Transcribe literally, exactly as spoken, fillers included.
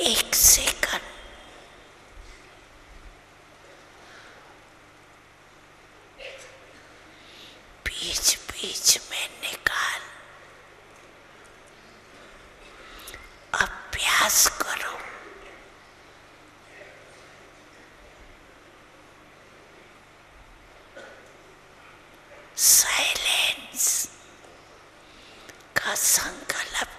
एक सेकंड बीच बीच में निकाल, अभ्यास करो। साइलेंस का संकल्प